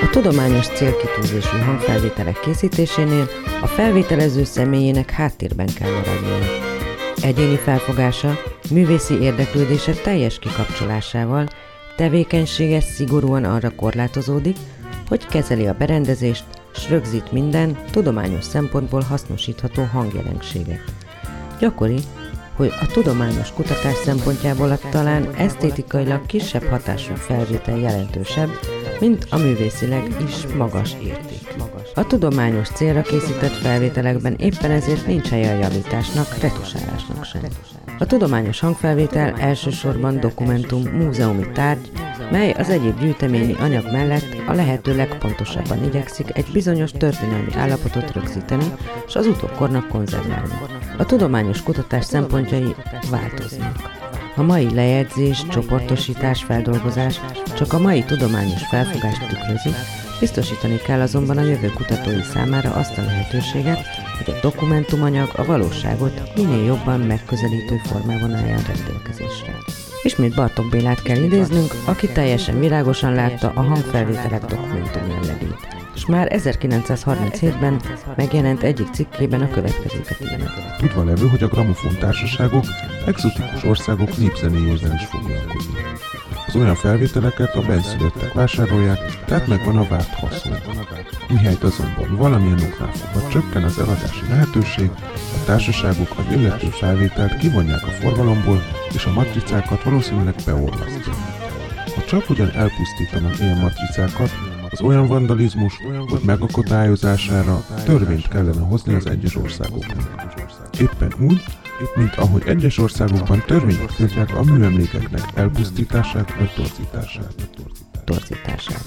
A tudományos célkitűzésű hangfelvételek készítésénél a felvételező személyének háttérben kell maradnia. Egyéni felfogása, művészi érdeklődése teljes kikapcsolásával, tevékenysége szigorúan arra korlátozódik, hogy kezeli a berendezést, s rögzít minden tudományos szempontból hasznosítható hangjelenséget. Gyakori, hogy a tudományos kutatás szempontjából talán esztétikailag kisebb hatású felvétel jelentősebb, mint a művészileg is magas érték. A tudományos célra készített felvételekben éppen ezért nincs helye a javításnak, retusálásnak sem. A tudományos hangfelvétel elsősorban dokumentum, múzeumi tárgy, mely az egyéb gyűjteményi anyag mellett a lehető legpontosabban igyekszik egy bizonyos történelmi állapotot rögzíteni, és az utókornak konzerválni. A tudományos kutatás szempontjai változnak. A mai lejegyzés, csoportosítás, feldolgozás csak a mai tudományos felfogást tükrözi, biztosítani kell azonban a jövő kutatói számára azt a lehetőséget, hogy a dokumentumanyag a valóságot minél jobban megközelítő formában álljon rendelkezésre. Ismét Bartók Bélát kell idéznünk, aki teljesen világosan látta a hangfelvételek dokumentum jellegét. És már 1937-ben megjelent egyik cikkében a következőket írnak. Tudva levő, hogy a gramofontársaságok egzotikus országok népzenéjével is foglalkoznak. Az olyan felvételeket a benszülöttek vásárolják, tehát megvan a várt haszon. Mihelyt azonban valamilyen oknál fogva csökken az eladási lehetőség, a társaságok az illető felvételt kivonják a forgalomból, és a matricákat valószínűleg beolvasztják. Ha csak ugyan elpusztítanak ilyen matricákat, az olyan vandalizmus, hogy megakadályozására törvényt kellene hozni az egyes országoknak. Éppen úgy, mint ahogy egyes országokban törvények tiltják a műemlékeknek elpusztítását vagy torzítását.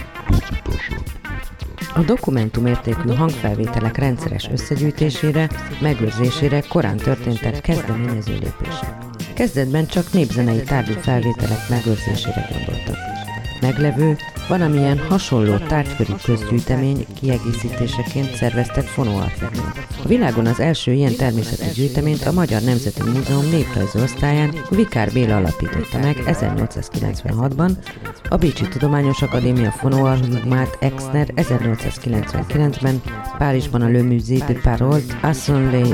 A dokumentumértékű hangfelvételek rendszeres összegyűjtésére, megőrzésére korán történtek kezdeményező lépések. Kezdetben csak népzenei tárgyú felvételek megőrzésére gondoltak. Meglevő, valamilyen hasonló tárgyköri közgyűjtemény kiegészítéseként szerveztek fonóarchívumot. A világon az első ilyen természeti gyűjteményt a Magyar Nemzeti Múzeum néprajzi osztályán Vikár Béla alapította meg 1896-ban, a Bécsi Tudományos Akadémia fonóarchívumát Exner 1899-ben, Párizsban a Le Musée de Parole Assonlé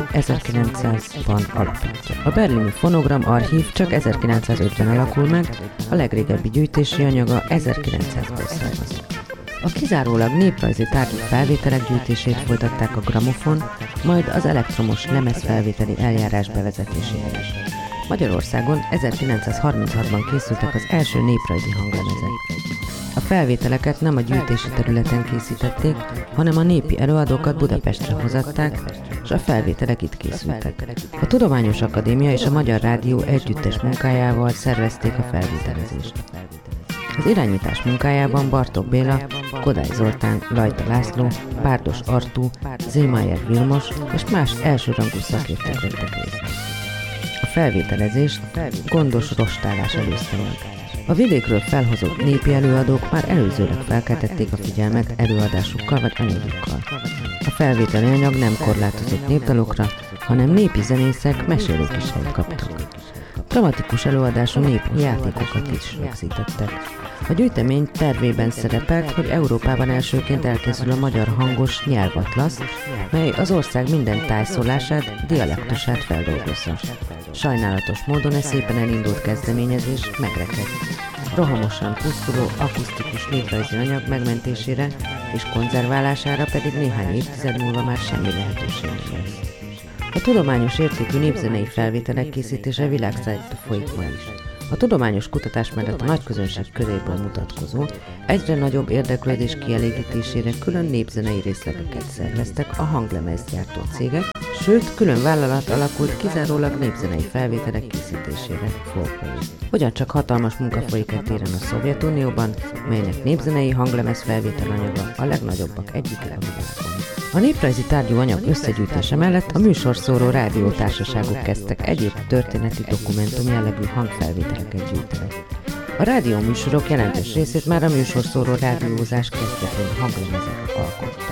1900-ban alapítja. A berlini fonogram archív csak 1905-ben alakul meg, a legrégebbi gyűjtési anyaga 1900-ból származik. A kizárólag néprajzi tárgyú felvételek gyűjtését folytatták a gramofon, majd az elektromos lemezfelvételi eljárás bevezetésével is. Magyarországon 1936-ban készültek az első néprajzi hanglemezek. A felvételeket nem a gyűjtési területen készítették, hanem a népi előadókat Budapestre hozatták, és a felvételek itt készültek. A Tudományos Akadémia és a Magyar Rádió együttes munkájával szervezték a felvételezést. Az irányítás munkájában Bartók Béla, Kodály Zoltán, Lajta László, Párdos Artú, Zémayer Vilmos és más elsőrangú szakértők vettek részt. A felvételezést gondos rostálás előzte meg. A vidékről felhozott népi előadók már előzőleg felkeltették a figyelmet előadásukkal vagy anyagukkal. A felvételi anyag nem korlátozott népdalokra, hanem népi zenészek, mesélők is helyt kaptak. Dramatikus előadású népi játékokat is rögzítettek. A gyűjtemény tervében szerepelt, hogy Európában elsőként elkészül a magyar hangos nyelvatlasz, mely az ország minden tájszólását, dialektusát feldolgozza. Sajnálatos módon ez szépen elindult kezdeményezés megrekedt. Rohamosan pusztuló akusztikus néprajzi anyag megmentésére és konzerválására pedig néhány évtized múlva már semmi lehetőség nem lesz. A tudományos értékű népzenei felvételek készítése világszerte folyik ma is. A tudományos kutatás mellett a nagyközönség köréből mutatkozó, egyre nagyobb érdeklődés kielégítésére külön népzenei részlegeket szerveztek a hanglemezgyártó cégek, sőt, külön vállalat alakult kizárólag népzenei felvételek készítésére, Folkways. Ugyancsak hatalmas munka folyik e téren a Szovjetunióban, melynek népzenei hanglemez felvételanyaga a legnagyobbak egyike a világon. A néprajzi tárgyú anyag összegyűjtése mellett a műsorszóró rádiótársaságok kezdtek egyéb történeti dokumentum jellegű hangfelvételeket gyűjteni. A rádióműsorok jelentős részét már a műsorszóró rádiózás kezdetén hanglemezek alkották.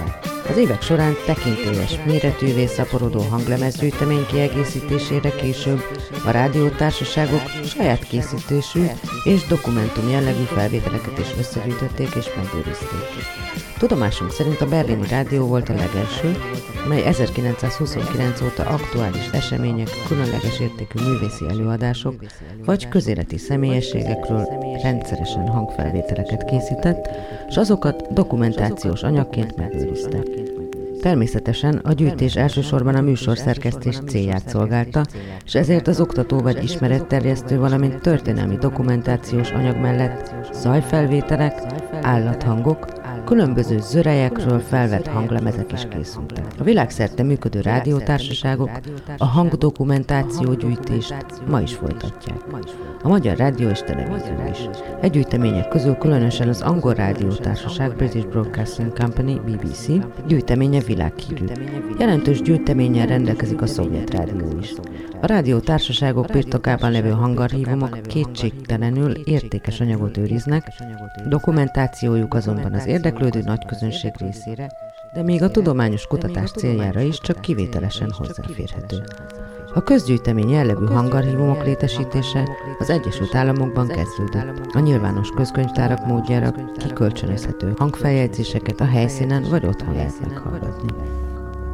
Az évek során tekintélyes, méretűvé szaporodó hanglemezgyűjtemény kiegészítésére később a rádiótársaságok saját készítésű és dokumentum jellegű felvételeket is összegyűjtötték és megőrizték. Tudomásunk szerint a berlini rádió volt a legelső, mely 1929 óta aktuális események, különleges értékű művészi előadások vagy közéleti személyességekről rendszeresen hangfelvételeket készített, és azokat dokumentációs anyagként megőrizte. Természetesen a gyűjtés elsősorban a műsorszerkesztés célját szolgálta, és ezért az oktató vagy ismeretterjesztő, valamint történelmi dokumentációs anyag mellett zajfelvételek, állathangok, különböző zörejekről felvett hanglemezek is készültek. A világszerte működő rádiótársaságok a hangdokumentáció gyűjtést ma is folytatják. A Magyar Rádió és Televízió is. E gyűjtemények közül különösen az angol rádiótársaság British Broadcasting Company, BBC gyűjteménye világhírű. Jelentős gyűjteménnyel rendelkezik a szovjet rádió is. A rádiótársaságok birtokában levő hangarchívumok kétségtelenül értékes anyagot őriznek, dokumentációjuk azonban az érdeklődő nagyközönség részére, de még a tudományos kutatás céljára is csak kivételesen hozzáférhető. A közgyűjtemény jellegű hangarchívumok létesítése az Egyesült Államokban kezdődött. A nyilvános közkönyvtárak módjára kikölcsönözhető hangfeljegyzéseket a helyszínen vagy otthon lehet meghallgatni.